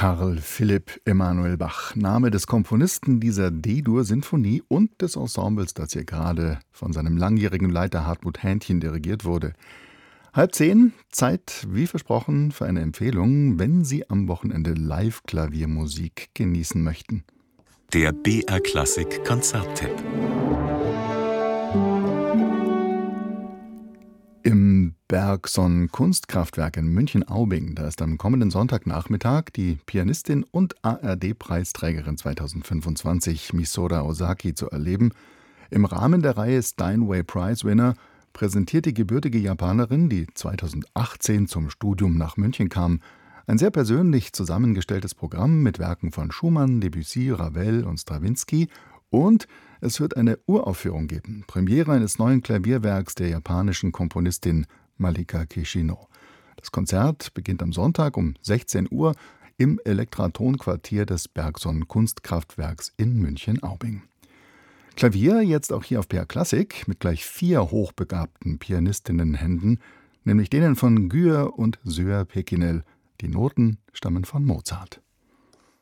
Carl Philipp Emanuel Bach, Name des Komponisten dieser D-Dur-Sinfonie und des Ensembles, das hier gerade von seinem langjährigen Leiter Hartmut Hähnchen dirigiert wurde. 9:30, Zeit, wie versprochen, für eine Empfehlung, wenn Sie am Wochenende Live-Klaviermusik genießen möchten. Der BR Klassik Konzerttipp. Im Bergson Kunstkraftwerk in München-Aubing, da ist am kommenden Sonntagnachmittag die Pianistin und ARD-Preisträgerin 2025 Misora Ozaki zu erleben. Im Rahmen der Reihe Steinway Prize Winner präsentiert die gebürtige Japanerin, die 2018 zum Studium nach München kam, ein sehr persönlich zusammengestelltes Programm mit Werken von Schumann, Debussy, Ravel und Strawinsky. Und es wird eine Uraufführung geben, Premiere eines neuen Klavierwerks der japanischen Komponistin Malika Kishino. Das Konzert beginnt am Sonntag um 16 Uhr im Elektratonquartier des Bergson Kunstkraftwerks in München-Aubing. Klavier jetzt auch hier auf BR Klassik mit gleich 4 hochbegabten Pianistinnenhänden, nämlich denen von Guyer und Söer Pekinel. Die Noten stammen von Mozart.